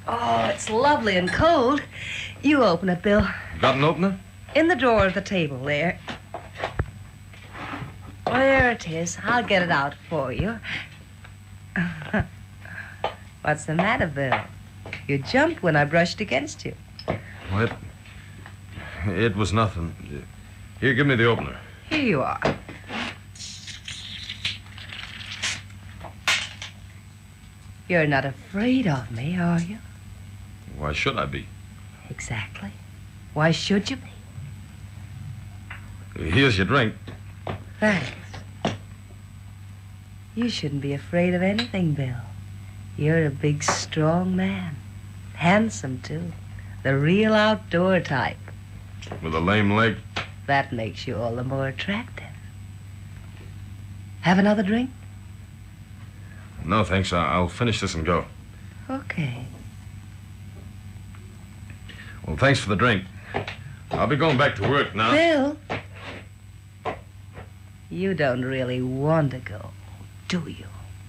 Oh, it's lovely and cold. You open it, Bill. Got an opener? In the drawer of the table there. There it is. I'll get it out for you. What's the matter, Bill? You jumped when I brushed against you. What? It was nothing. Here, give me the opener. Here you are. You're not afraid of me, are you? Why should I be? Exactly. Why should you be? Here's your drink. Thanks. You shouldn't be afraid of anything, Bill. You're a big, strong man. Handsome, too. The real outdoor type. With a lame leg? That makes you all the more attractive. Have another drink? No, thanks. I'll finish this and go. Okay. Well, thanks for the drink. I'll be going back to work now. Bill, you don't really want to go, do you?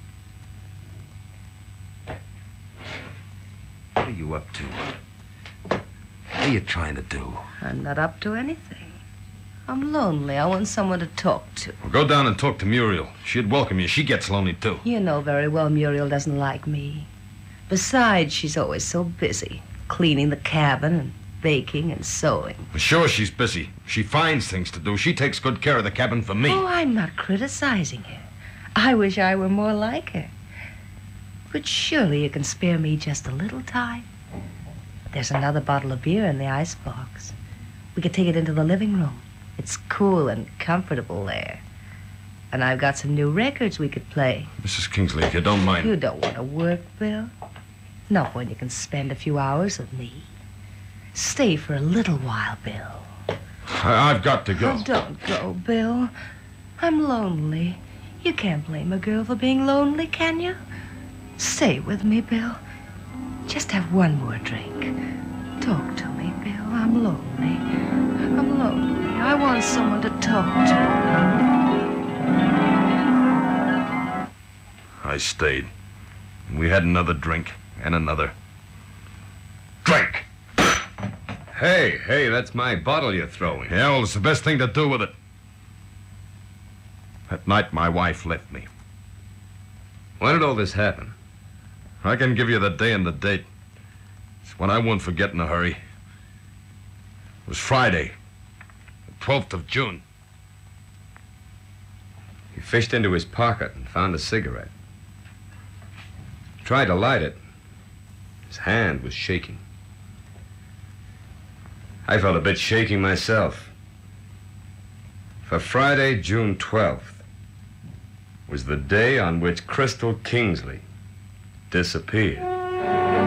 What are you up to? What are you trying to do? I'm not up to anything. I'm lonely. I want someone to talk to. Well, go down and talk to Muriel. She'd welcome you. She gets lonely, too. You know very well Muriel doesn't like me. Besides, she's always so busy, cleaning the cabin and baking and sewing. Well, sure, she's busy. She finds things to do. She takes good care of the cabin for me. Oh, I'm not criticizing her. I wish I were more like her. But surely you can spare me just a little time. There's another bottle of beer in the icebox. We could take it into the living room. It's cool and comfortable there. And I've got some new records we could play. Mrs. Kingsley, if you don't mind. You don't want to work, Bill? Not when you can spend a few hours with me. Stay for a little while, Bill. I've got to go. Oh, don't go, Bill. I'm lonely. You can't blame a girl for being lonely, can you? Stay with me, Bill. Just have one more drink. Talk to me, Bill. I'm lonely. I'm lonely. I want someone to talk to. I stayed. We had another drink and another. Drink! Hey, that's my bottle you're throwing. Yeah, well, it's the best thing to do with it. That night, my wife left me. When did all this happen? I can give you the day and the date. It's one I won't forget in a hurry. It was Friday, the 12th of June. He fished into his pocket and found a cigarette. Tried to light it. His hand was shaking. I felt a bit shaky myself. For Friday, June 12th, was the day on which Crystal Kingsley disappeared.